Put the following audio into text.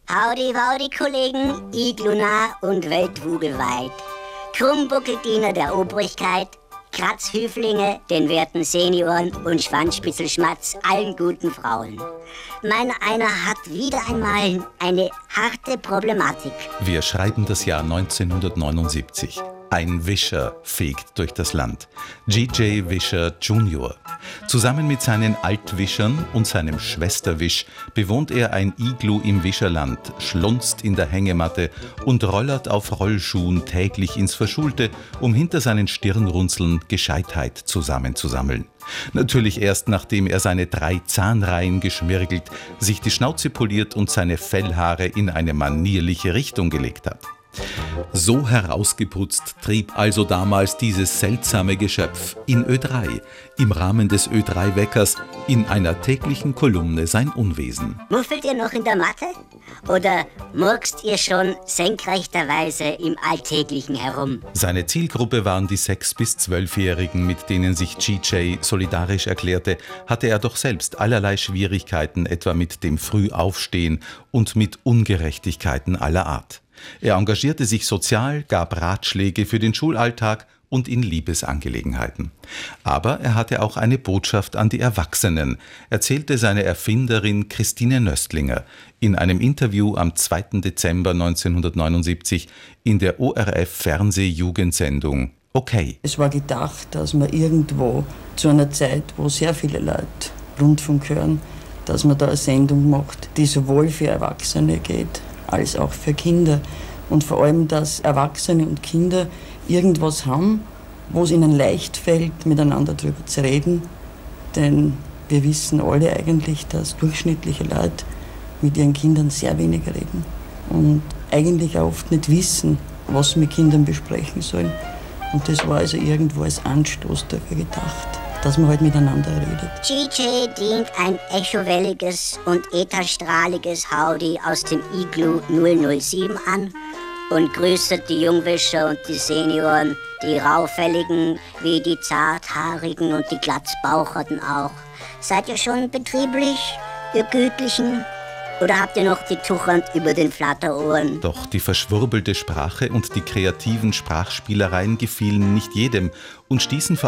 Howdy, wowdy, Kollegen, Iglunah und weltwugelweit. Krummbuckeldiener der Obrigkeit, Kratzhüflinge, den werten Senioren und Schwanzspitzelschmatz allen guten Frauen. Mein einer hat wieder einmal eine harte Problematik. Wir schreiben das Jahr 1979. Ein Wischer fegt durch das Land. G.J. Wischer Jr. Zusammen mit seinen Altwischern und seinem Schwesterwisch bewohnt er ein Iglu im Wischerland, schlunzt in der Hängematte und rollert auf Rollschuhen täglich ins Verschulte, um hinter seinen Stirnrunzeln Gescheitheit zusammenzusammeln. Natürlich erst, nachdem er seine 3 Zahnreihen geschmirgelt, sich die Schnauze poliert und seine Fellhaare in eine manierliche Richtung gelegt hat. So herausgeputzt trieb also damals dieses seltsame Geschöpf in Ö3, im Rahmen des Ö3-Weckers, in einer täglichen Kolumne sein Unwesen. Muffelt ihr noch in der Matte? Oder murkst ihr schon senkrechterweise im Alltäglichen herum? Seine Zielgruppe waren die 6- bis 12-Jährigen, mit denen sich GJ solidarisch erklärte, hatte er doch selbst allerlei Schwierigkeiten, etwa mit dem Frühaufstehen und mit Ungerechtigkeiten aller Art. Er engagierte sich sozial, gab Ratschläge für den Schulalltag und in Liebesangelegenheiten. Aber er hatte auch eine Botschaft an die Erwachsenen, erzählte seine Erfinderin Christine Nöstlinger in einem Interview am 2. Dezember 1979 in der ORF-Fernseh-Jugendsendung Okay. Es war gedacht, dass man irgendwo zu einer Zeit, wo sehr viele Leute Rundfunk hören, dass man da eine Sendung macht, die sowohl für Erwachsene geht, als auch für Kinder. Und vor allem, dass Erwachsene und Kinder irgendwas haben, wo es ihnen leicht fällt, miteinander darüber zu reden. Denn wir wissen alle eigentlich, dass durchschnittliche Leute mit ihren Kindern sehr wenig reden. Und eigentlich auch oft nicht wissen, was sie mit Kindern besprechen sollen. Und das war also irgendwo als Anstoß dafür gedacht, dass man halt miteinander redet. GJ dient ein echowelliges und ätherstrahliges Howdy aus dem Iglu 007 an und grüßt die Jungwischer und die Senioren, die Raufälligen wie die Zarthaarigen und die Glatzbaucherten auch. Seid ihr schon betrieblich, ihr Gütlichen? Oder habt ihr noch die Tuchern über den Flatterohren? Doch die verschwurbelte Sprache und die kreativen Sprachspielereien gefielen nicht jedem und stießen vor